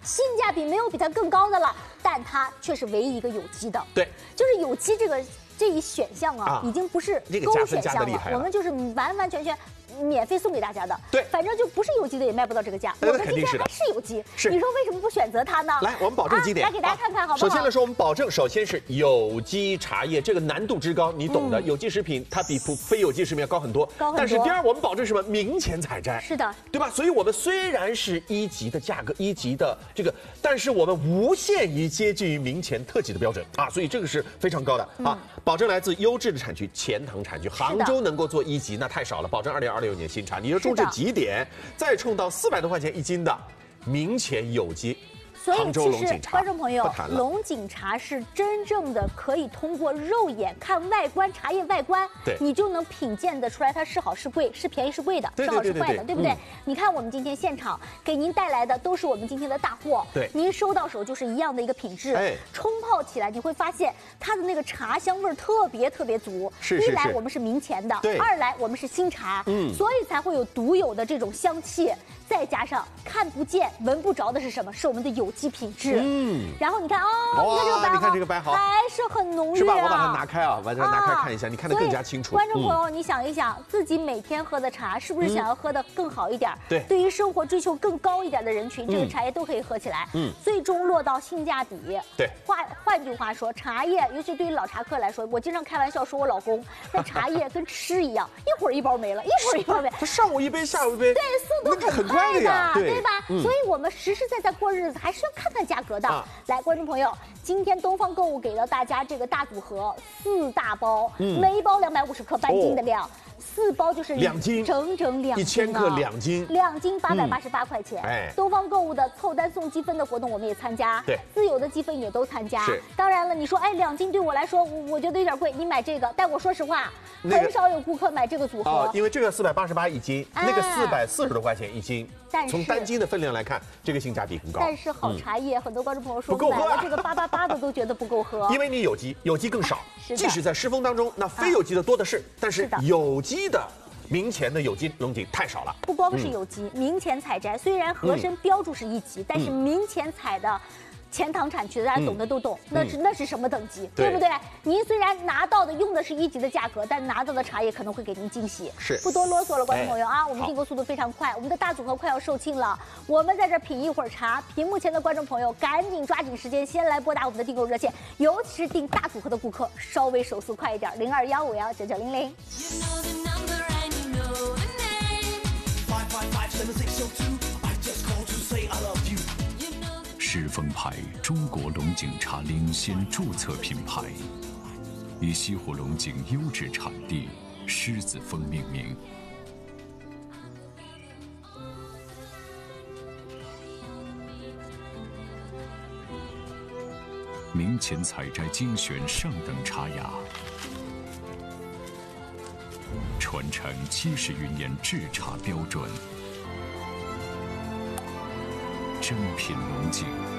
性价比没有比它更高的了，但它却是唯一一个有机的。 对， 就是有机这一选项啊，已经不是勾选项了，我们就是完完全全。免费送给大家的， 对， 反正就不是有机的也卖不到这个价。我们今天还是有机，你说为什么不选择它呢？ 来，我们保证几点？ 来给大家看看好不好？ 首先来说，我们保证，首先是有机茶叶，这个难度之高，你懂的。有机食品它比非有机食品要高很多，但是第二，我们保证什么？明前采摘， 是的， 对吧？所以我们虽然是1级的价格，1级的这个，但是我们无限于接近于明前特级的标准啊，所以这个是非常高的啊，保证来自优质的产区，钱塘产区，杭州能够做1级那太少了，保证2026年新茶，你就。中至极点，再冲到400多块钱1斤的明前有机。 所以其实观众朋友，龙井茶是真正的可以通过肉眼看外观，茶叶外观，你就能品鉴得出来它是好是贵，是便宜是贵的，是好是坏的，对不对？你看我们今天现场给您带来的都是我们今天的大货， 对， 您收到手就是一样的一个品质，冲泡起来你会发现它的那个茶香味特别足。一来我们是明前的，二来我们是新茶，所以才会有独有的这种香气。再加上看不见、闻不着的是什么？是我们的有机品质。然后你看你看这个白毫， 还是很浓郁啊。 是吧？我把它拿开啊，把它拿开看一下，你看得更加清楚。 观众朋友，你想一想，自己每天喝的茶，是不是想要喝得更好一点？ 对， 对于生活追求更高一点的人群，这个茶叶都可以喝起来。最终落到性价比。 对， 换句话说，茶叶，尤其对于老茶客来说，我经常开玩笑说我老公，那茶叶跟吃一样，一会儿一包没了，一会儿一包没了。 他上午一杯，下午一杯， 对，速度很快的，对吧？所以我们实实在在过日子，还是要看看价格的。来，观众朋友，今天东方购物给了大家这个大组合4大包，每一包250克半斤的量。4包就是 2斤， 整2斤 1000克2斤 ，2斤888块钱。东方购物的凑单送积分的活动我们也参加， 对， 自有的积分也都参加。 是， 当然了，你说2斤对我来说，我觉得有点贵，你买这个，但我说实话，很少有顾客买这个组合， 因为这个4881斤，那个440多块钱1斤。从单斤的分量来看，这个性价比更高。 但是好茶叶，很多观众朋友说买了这个888的都觉得不够喝， 因为你有机更少。即使在狮峰当中，那非有机的多的是，但是有机的。明前的有机龙井太少了， 不光是有机，明前采摘虽然盒身标注是1级，但是明前采的钱塘产区的，大家懂的都懂，那是什么等级，对不对？您虽然拿到的用的是1级的价格，但拿到的茶叶可能会给您惊喜。 是， 不多啰嗦了，观众朋友啊，我们订购速度非常快，我们的大组合快要售罄了，我们在这品一会儿茶，屏幕前的观众朋友赶紧抓紧时间，先来拨打我们的订购热线，尤其是订大组合的顾客，稍微手速快一点，0215519900。 狮峰牌中国龙井茶领先注册品牌，以西湖龙井优质产地狮子峰命名。明前采摘精选上等茶芽，传承70余年制茶标准，珍品龙井。